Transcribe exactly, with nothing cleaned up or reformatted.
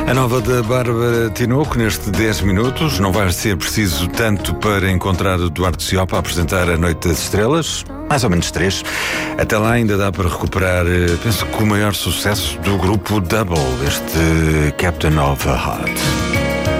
A nova da Bárbara Tinoco, neste dez minutos. Não vai ser preciso tanto para encontrar o Duarte Siopa a apresentar a Noite das Estrelas. Mais ou menos três. Até lá ainda dá para recuperar, penso que o maior sucesso do grupo Double, este Captain of the Heart.